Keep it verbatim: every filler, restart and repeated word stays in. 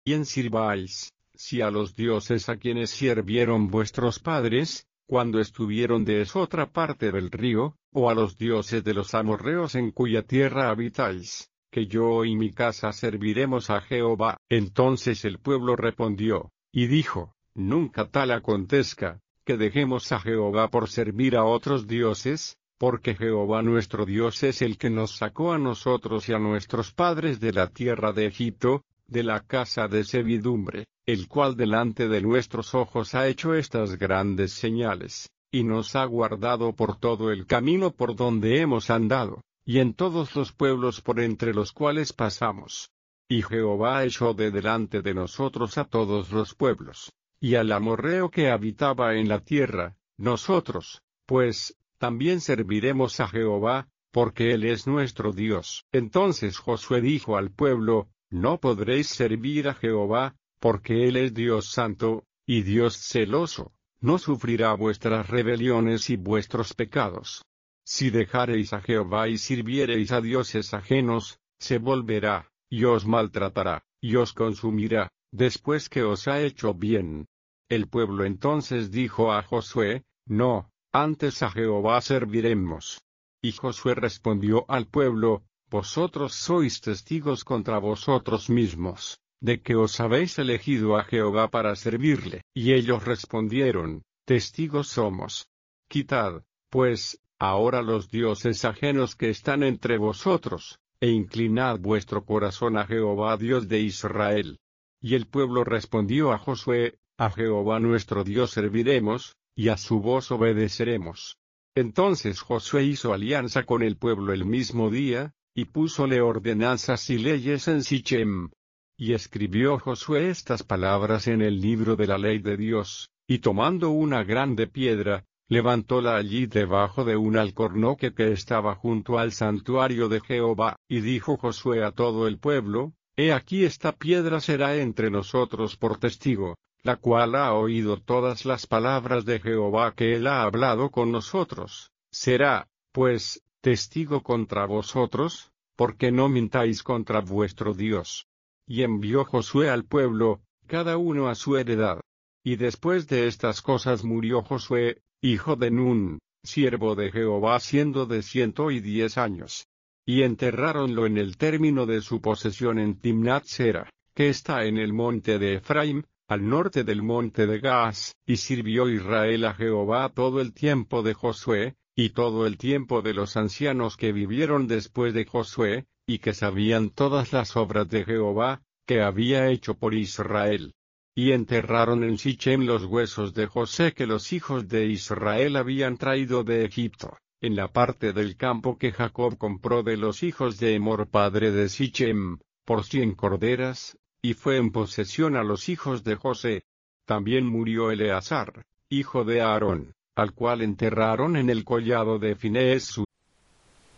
¿quién sirváis, si a los dioses a quienes sirvieron vuestros padres, cuando estuvieron de esotra parte del río, o a los dioses de los amorreos en cuya tierra habitáis, que yo y mi casa serviremos a Jehová? Entonces el pueblo respondió, y dijo, nunca tal acontezca, que dejemos a Jehová por servir a otros dioses, porque Jehová nuestro Dios es el que nos sacó a nosotros y a nuestros padres de la tierra de Egipto, de la casa de servidumbre, el cual delante de nuestros ojos ha hecho estas grandes señales, y nos ha guardado por todo el camino por donde hemos andado, y en todos los pueblos por entre los cuales pasamos. Y Jehová echó de delante de nosotros a todos los pueblos, y al amorreo que habitaba en la tierra, nosotros, pues, también serviremos a Jehová, porque Él es nuestro Dios. Entonces Josué dijo al pueblo, no podréis servir a Jehová, porque Él es Dios santo, y Dios celoso, no sufrirá vuestras rebeliones y vuestros pecados. Si dejareis a Jehová y sirviereis a dioses ajenos, se volverá, y os maltratará, y os consumirá, después que os ha hecho bien. El pueblo entonces dijo a Josué, no, antes a Jehová serviremos. Y Josué respondió al pueblo, vosotros sois testigos contra vosotros mismos, de que os habéis elegido a Jehová para servirle. Y ellos respondieron, testigos somos. Quitad, pues, ahora los dioses ajenos que están entre vosotros, e inclinad vuestro corazón a Jehová Dios de Israel. Y el pueblo respondió a Josué, a Jehová nuestro Dios serviremos, y a su voz obedeceremos. Entonces Josué hizo alianza con el pueblo el mismo día, y púsole ordenanzas y leyes en Sichem. Y escribió Josué estas palabras en el libro de la ley de Dios, y tomando una grande piedra, levantóla allí debajo de un alcornoque que estaba junto al santuario de Jehová, y dijo Josué a todo el pueblo, he aquí esta piedra será entre nosotros por testigo, la cual ha oído todas las palabras de Jehová que él ha hablado con nosotros. Será, pues, testigo contra vosotros, porque no mintáis contra vuestro Dios. Y envió Josué al pueblo, cada uno a su heredad. Y después de estas cosas murió Josué, hijo de Nun, siervo de Jehová, siendo de ciento y diez años. Y enterráronlo en el término de su posesión en Timnat Sera, que está en el monte de Efraim, al norte del monte de Gaas. Y sirvió Israel a Jehová todo el tiempo de Josué, y todo el tiempo de los ancianos que vivieron después de Josué, y que sabían todas las obras de Jehová, que había hecho por Israel. Y enterraron en Sichem los huesos de José que los hijos de Israel habían traído de Egipto, en la parte del campo que Jacob compró de los hijos de Emor padre de Sichem, por cien corderas, y fue en posesión a los hijos de José. También murió Eleazar, hijo de Aarón, al cual enterraron en el collado de Finees su